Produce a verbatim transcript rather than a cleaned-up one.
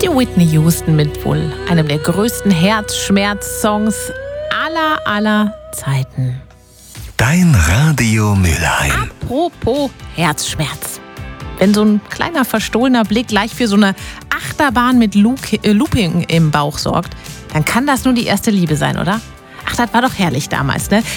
Die Whitney Houston mit wohl einem der größten Herzschmerz-Songs aller, aller Zeiten. Dein Radio Mülheim. Apropos Herzschmerz. Wenn so ein kleiner verstohlener Blick gleich für so eine Achterbahn mit Look- äh, Looping im Bauch sorgt, dann kann das nur die erste Liebe sein, oder? Ach, das war doch herrlich damals, ne?